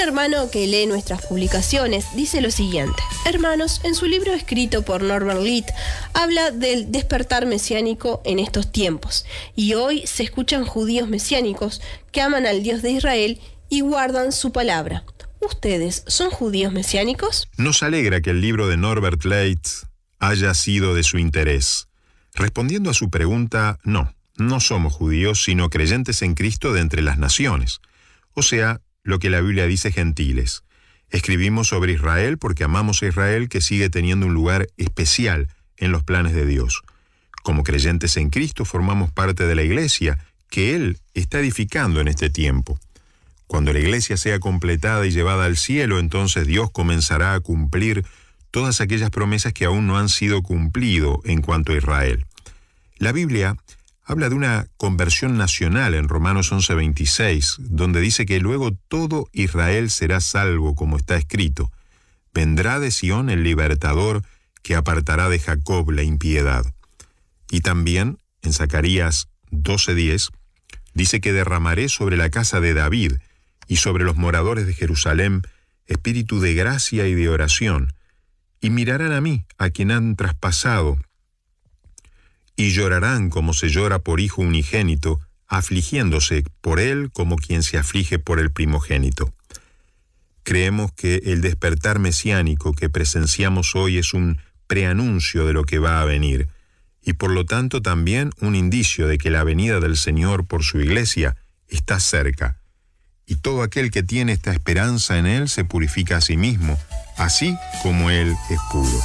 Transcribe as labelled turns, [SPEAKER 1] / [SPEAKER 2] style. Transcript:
[SPEAKER 1] hermano que lee nuestras publicaciones dice lo siguiente: hermanos, en su libro escrito por Norbert Litt, habla del despertar mesiánico en estos tiempos, y hoy se escuchan judíos mesiánicos que aman al Dios de Israel y guardan su palabra. ¿Ustedes son judíos mesiánicos?
[SPEAKER 2] Nos alegra que el libro de Norbert Litt haya sido de su interés. Respondiendo a su pregunta, no somos judíos, sino creyentes en Cristo de entre las naciones. O sea, lo que la Biblia dice gentiles. Escribimos sobre Israel porque amamos a Israel, que sigue teniendo un lugar especial en los planes de Dios. Como creyentes en Cristo formamos parte de la iglesia que Él está edificando en este tiempo. Cuando la iglesia sea completada y llevada al cielo, entonces Dios comenzará a cumplir todas aquellas promesas que aún no han sido cumplidas en cuanto a Israel. La Biblia habla de una conversión nacional en Romanos 11:26, donde dice que luego todo Israel será salvo, como está escrito: vendrá de Sión el libertador que apartará de Jacob la impiedad. Y también en Zacarías 12:10 dice que derramaré sobre la casa de David y sobre los moradores de Jerusalén espíritu de gracia y de oración, y mirarán a mí, a quien han traspasado, y llorarán como se llora por hijo unigénito, afligiéndose por él como quien se aflige por el primogénito. Creemos que el despertar mesiánico que presenciamos hoy es un preanuncio de lo que va a venir, y por lo tanto también un indicio de que la venida del Señor por su iglesia está cerca. Y todo aquel que tiene esta esperanza en Él se purifica a sí mismo, así como Él es puro.